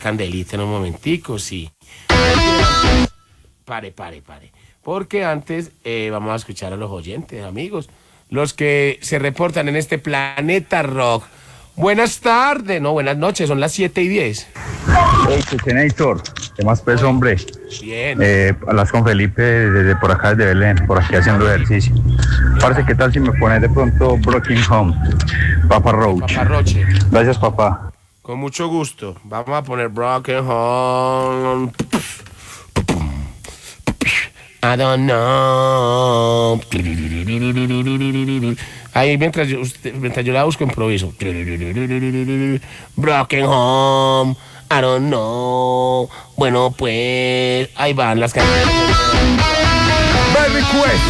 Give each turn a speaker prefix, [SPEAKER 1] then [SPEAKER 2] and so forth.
[SPEAKER 1] candelita en un momentico, sí. Pare. Porque antes vamos a escuchar a los oyentes, amigos. Los que se reportan en este Planeta Rock. Buenas tardes, no, buenas noches, son las 7:10.
[SPEAKER 2] Hey, Chechenator, ¿qué más pues, hombre?
[SPEAKER 1] Bien.
[SPEAKER 2] Hablas con Felipe desde por acá, desde Belén, por aquí haciendo ejercicio. Parce, ¿qué tal si me pones de pronto Broken Home? Papa Roach.
[SPEAKER 1] Papá Roche.
[SPEAKER 2] Gracias, papá.
[SPEAKER 1] Con mucho gusto. Vamos a poner Broken Home. I don't know. Ahí mientras yo la busco improviso. Broken Home. I don't know. Bueno, pues ahí van las canciones.